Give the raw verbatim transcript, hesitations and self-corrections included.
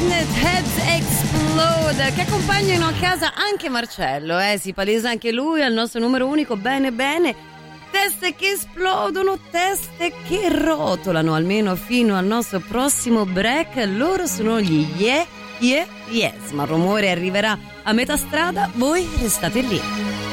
Heads Explode, che accompagnano a casa anche Marcello, eh, si palesa anche lui al nostro numero unico. Bene bene, teste che esplodono, teste che rotolano, almeno fino al nostro prossimo break. Loro sono gli Yeah Yeah Yes, ma il rumore arriverà a metà strada, voi restate lì.